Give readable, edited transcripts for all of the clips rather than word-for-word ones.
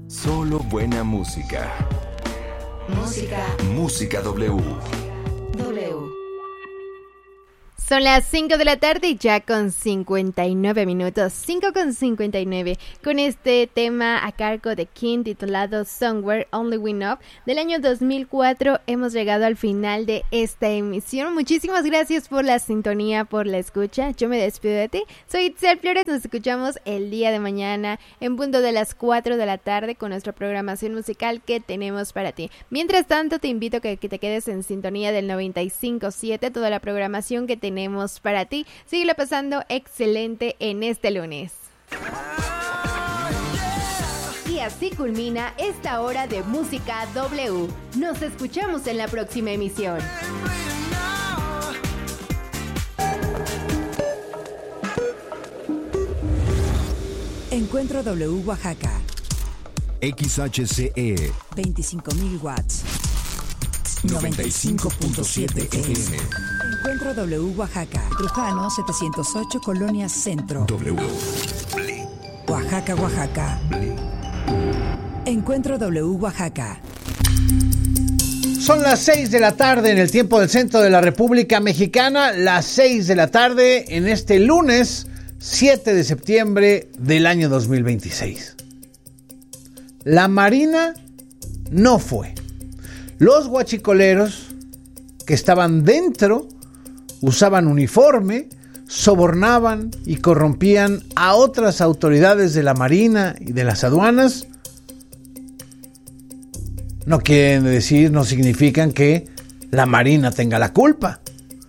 Solo buena música. Música W. Son las 5 de la tarde ya con 59 minutos, 5:59, con este tema a cargo de King titulado Somewhere Only We Know del año 2004. Hemos llegado al final de esta emisión. Muchísimas gracias por la sintonía, por la escucha. Yo me despido de ti. Soy Itzel Flores. Nos escuchamos el día de mañana en punto de las 4 de la tarde con nuestra programación musical que tenemos para ti. Mientras tanto, te invito a que te quedes en sintonía del 95.7, toda la programación que tenemos para ti. Síguelo pasando excelente en este lunes. Y así culmina esta hora de Música W. Nos escuchamos en la próxima emisión. Encuentro W Oaxaca. XHCE 25,000 watts. 95.7 FM. Encuentro W Oaxaca. Trujano 708 Colonia Centro. W. Oaxaca, Oaxaca. Encuentro W Oaxaca. Son las 6 de la tarde en el tiempo del centro de la República Mexicana. Las 6 de la tarde en este lunes 7 de septiembre del año 2026. La Marina no fue. Los huachicoleros que estaban dentro usaban uniforme, sobornaban y corrompían a otras autoridades de la Marina y de las aduanas. No quieren decir, no significan que la Marina tenga la culpa.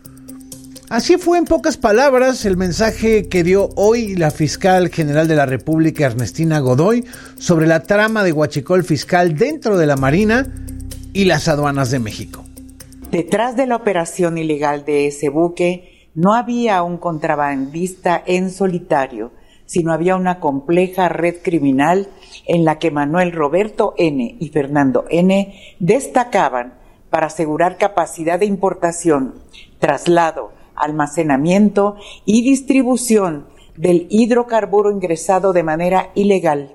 Así fue, en pocas palabras, el mensaje que dio hoy la fiscal general de la República, Ernestina Godoy, sobre la trama de huachicol fiscal dentro de la Marina y las aduanas de México. Detrás de la operación ilegal de ese buque no había un contrabandista en solitario, sino había una compleja red criminal en la que Manuel Roberto N. y Fernando N. destacaban para asegurar capacidad de importación, traslado, almacenamiento y distribución del hidrocarburo ingresado de manera ilegal.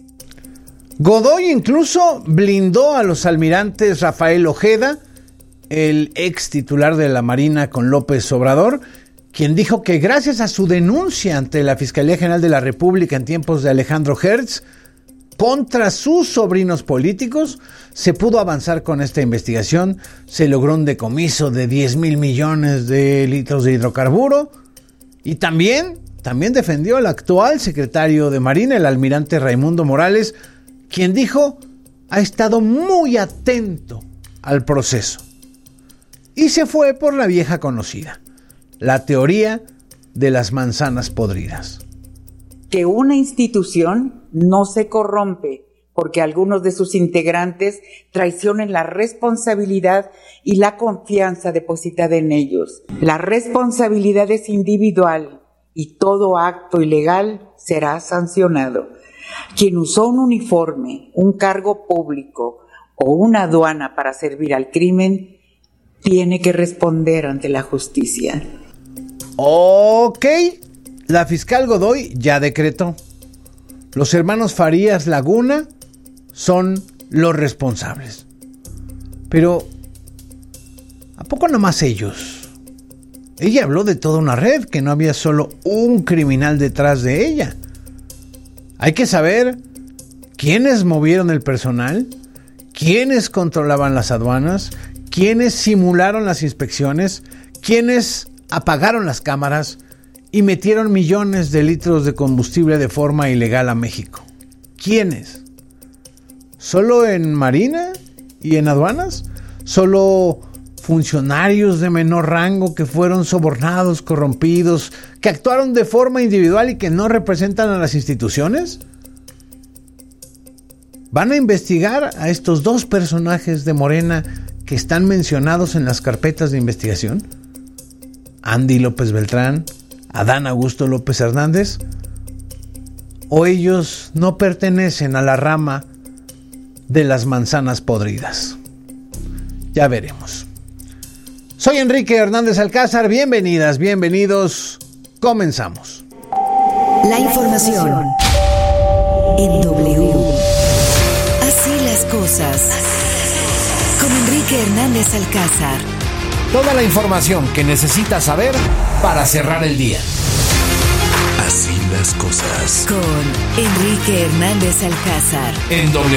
Godoy incluso blindó a los almirantes Rafael Ojeda, el ex titular de la Marina con López Obrador, quien dijo que gracias a su denuncia ante la Fiscalía General de la República en tiempos de Alejandro Hertz contra sus sobrinos políticos, se pudo avanzar con esta investigación. Se logró un decomiso de 10,000 millones de litros de hidrocarburo y también defendió al actual secretario de Marina, el almirante Raimundo Morales, quien dijo ha estado muy atento al proceso. Y se fue por la vieja conocida, la teoría de las manzanas podridas. Que una institución no se corrompe porque algunos de sus integrantes traicionen la responsabilidad y la confianza depositada en ellos. La responsabilidad es individual y todo acto ilegal será sancionado. Quien usó un uniforme, un cargo público o una aduana para servir al crimen tiene que responder ante la justicia. Ok, la fiscal Godoy ya decretó. Los hermanos Farías Laguna son los responsables. Pero, ¿a poco nomás ellos? Ella habló de toda una red, que no había solo un criminal detrás de ella. Hay que saber quiénes movieron el personal, quiénes controlaban las aduanas, quiénes simularon las inspecciones, quiénes apagaron las cámaras y metieron millones de litros de combustible de forma ilegal a México. ¿Quiénes? ¿Solo en Marina y en aduanas? ¿Solo funcionarios de menor rango que fueron sobornados, corrompidos, que actuaron de forma individual y que no representan a las instituciones? ¿Van a investigar a estos dos personajes de Morena que están mencionados en las carpetas de investigación? Andy López Beltrán, Adán Augusto López Hernández. ¿O ellos no pertenecen a la rama de las manzanas podridas? Ya veremos. Soy Enrique Hernández Alcázar. Bienvenidas, bienvenidos. Comenzamos. La información en W. Enrique Hernández Alcázar. Toda la información que necesitas saber para cerrar el día. Así las cosas. Con Enrique Hernández Alcázar. En W.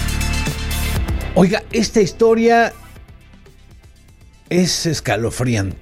Oiga, esta historia es escalofriante.